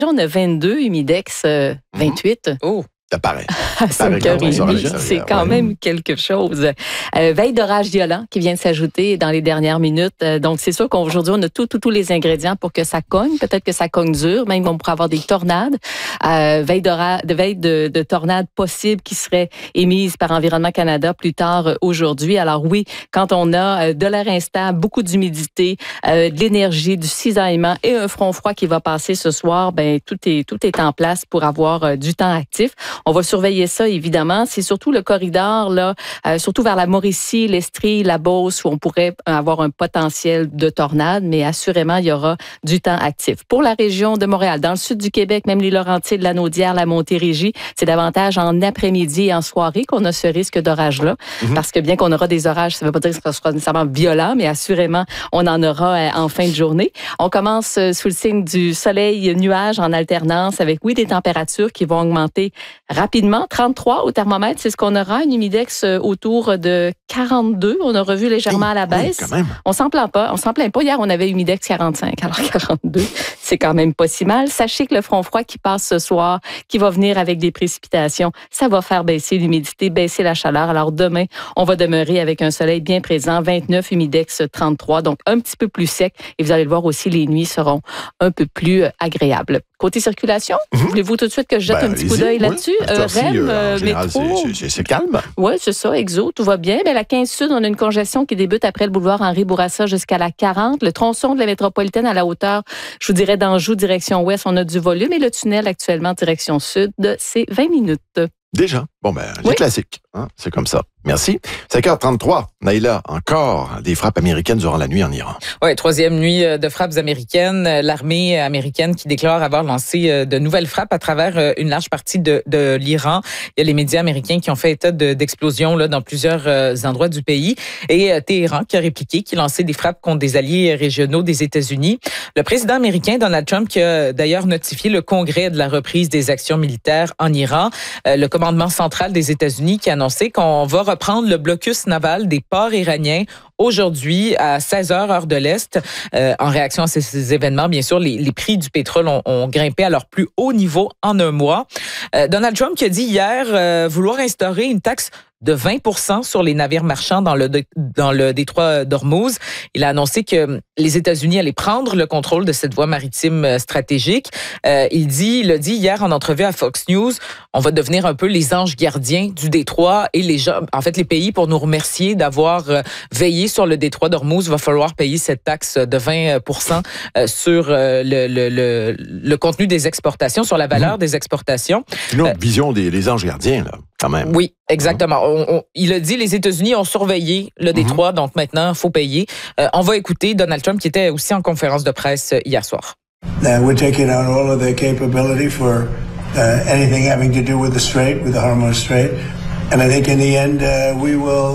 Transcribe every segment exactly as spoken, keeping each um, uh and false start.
On a vingt-deux, Humidex euh, vingt-huit. Mm-hmm. Oh! Ça paraît. Ça paraît c'est quand ouais. même quelque chose. Euh, veille d'orage violent qui vient de s'ajouter dans les dernières minutes. Euh, donc, c'est sûr qu'aujourd'hui, on a tous tout, tout les ingrédients pour que ça cogne. Peut-être que ça cogne dur. Même, on pourrait avoir des tornades. Euh, veille, de, veille de, de tornades possibles qui seraient émises par Environnement Canada plus tard euh, aujourd'hui. Alors oui, quand on a euh, de l'air instable, beaucoup d'humidité, euh, de l'énergie, du cisaillement et un front froid qui va passer ce soir, ben tout est, tout est en place pour avoir euh, du temps actif. On va surveiller ça, évidemment. C'est surtout le corridor, là, euh, surtout vers la Mauricie, l'Estrie, la Beauce, où on pourrait avoir un potentiel de tornade, mais assurément, il y aura du temps actif. Pour la région de Montréal, dans le sud du Québec, même les Laurentides, la Naudière, la Montérégie, c'est davantage en après-midi et en soirée qu'on a ce risque d'orage-là. Mm-hmm. Parce que bien qu'on aura des orages, ça ne veut pas dire que ce sera nécessairement violent, mais assurément, on en aura euh, en fin de journée. On commence euh, sous le signe du soleil-nuage en alternance avec, oui, des températures qui vont augmenter rapidement. trente-trois au thermomètre, c'est ce qu'on aura. Une humidex autour de quarante-deux. On a revu légèrement oui, à la baisse. Oui, quand même. On s'en plaint pas. On s'en plaint pas. Hier, on avait humidex quarante-cinq. Alors quarante-deux, c'est quand même pas si mal. Sachez que le front froid qui passe ce soir, qui va venir avec des précipitations, ça va faire baisser l'humidité, baisser la chaleur. Alors demain, on va demeurer avec un soleil bien présent. vingt-neuf, humidex trente-trois. Donc un petit peu plus sec. Et vous allez le voir aussi, les nuits seront un peu plus agréables. Côté circulation, mm-hmm. voulez-vous tout de suite que je jette ben, un petit coup d'œil oui. là-dessus? Euh, R E M, euh, général, métro. C'est, c'est, c'est calme. Oui, c'est ça, Exo, tout va bien. Mais la quinze Sud, on a une congestion qui débute après le boulevard Henri Bourassa jusqu'à la quarante. Le tronçon de la métropolitaine à la hauteur, je vous dirais d'Anjou, direction ouest, on a du volume. Et le tunnel actuellement, direction sud, c'est vingt minutes. Déjà? Bon, ben, les oui. classiques. Hein? C'est comme ça. Merci. cinq heures trente-trois. Naïla, encore des frappes américaines durant la nuit en Iran. Oui, troisième nuit de frappes américaines. L'armée américaine qui déclare avoir lancé de nouvelles frappes à travers une large partie de, de l'Iran. Il y a les médias américains qui ont fait état de, d'explosions là, dans plusieurs endroits du pays. Et Téhéran qui a répliqué, qui a lancé des frappes contre des alliés régionaux des États-Unis. Le président américain Donald Trump qui a d'ailleurs notifié le Congrès de la reprise des actions militaires en Iran. Le commandement central des États-Unis qui a annoncé qu'on va reprendre le blocus naval des ports iraniens aujourd'hui à seize heures, heure de l'Est. Euh, en réaction à ces, ces événements, bien sûr, les, les prix du pétrole ont, ont grimpé à leur plus haut niveau en un mois. Euh, Donald Trump qui a dit hier euh, vouloir instaurer une taxe de vingt pour cent sur les navires marchands dans le, dans le détroit d'Ormuz. Il a annoncé que les États-Unis allaient prendre le contrôle de cette voie maritime stratégique. Euh, il dit, il a dit hier en entrevue à Fox News, on va devenir un peu les anges gardiens du détroit et les gens, en fait, les pays pour nous remercier d'avoir veillé sur le détroit d'Ormuz, va falloir payer cette taxe de vingt pour cent sur le, le, le, le contenu des exportations, sur la valeur mmh. des exportations. Une autre euh, vision des les anges gardiens, là, quand même. Oui, exactement. On, on, il a dit, les États-Unis ont surveillé le détroit, mmh. donc maintenant, il faut payer. Euh, on va écouter Donald Trump qui était aussi en conférence de presse hier soir. Uh, we're taking on all of their capability for uh, anything having to do with the Strait, with the Hormuz Strait. And I think in the end, uh, we will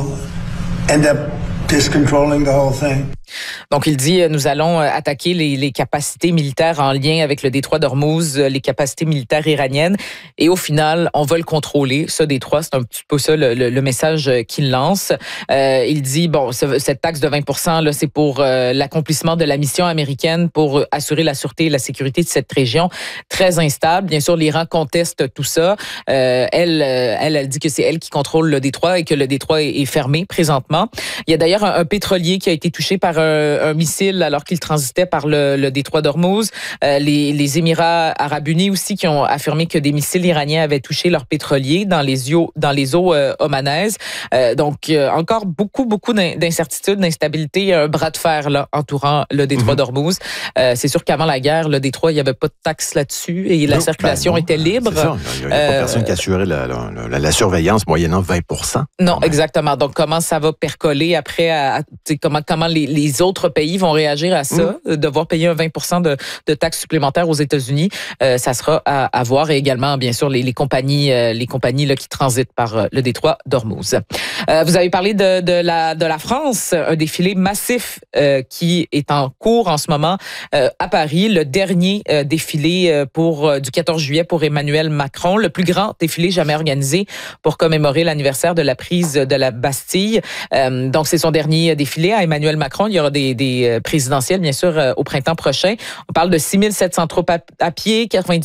end up discontrolling the whole thing. Donc, il dit, nous allons attaquer les, les capacités militaires en lien avec le détroit d'Ormuz, les capacités militaires iraniennes. Et au final, on va le contrôler, ce détroit. C'est un petit peu ça le, le, le message qu'il lance. Euh, il dit, bon, cette taxe de vingt pour cent, là, c'est pour euh, l'accomplissement de la mission américaine pour assurer la sûreté et la sécurité de cette région très instable. Bien sûr, l'Iran conteste tout ça. Euh, elle, elle, elle dit que c'est elle qui contrôle le détroit et que le détroit est, est fermé présentement. Il y a d'ailleurs un, un pétrolier qui a été touché par un, un missile alors qu'il transitait par le, le détroit d'Ormuz. Euh, les, les Émirats arabes unis aussi qui ont affirmé que des missiles iraniens avaient touché leur pétrolier dans les eaux, dans les eaux euh, omanaises. Euh, donc, euh, encore beaucoup, beaucoup d'incertitudes, d'instabilité, un bras de fer là, entourant le détroit mm-hmm. d'Ormuz. Euh, c'est sûr qu'avant la guerre, le détroit, il n'y avait pas de taxe là-dessus et la non, circulation ben non, était libre. C'est ça. Il n'y a, a pas euh, personne qui assurait la, la, la, la surveillance moyennant vingt pour cent. Non, exactement. Donc, comment ça va percoler après, à, à, comment, comment les, les autres pays vont réagir à ça, mmh. devoir payer un vingt pour cent de, de taxes supplémentaires aux États-Unis, euh, ça sera à, à voir. Et également, bien sûr, les, les compagnies, euh, les compagnies là, qui transitent par euh, le détroit d'Ormuz. Euh, vous avez parlé de, de, la, de la France, un défilé massif euh, qui est en cours en ce moment euh, à Paris, le dernier euh, défilé euh, pour, euh, du quatorze juillet pour Emmanuel Macron, le plus grand défilé jamais organisé pour commémorer l'anniversaire de la prise de la Bastille. Euh, donc, c'est son dernier défilé à Emmanuel Macron. Il y aura des des présidentielles, bien sûr, au printemps prochain. On parle de six mille sept cents troupes à, à pied, quatre-vingt-dix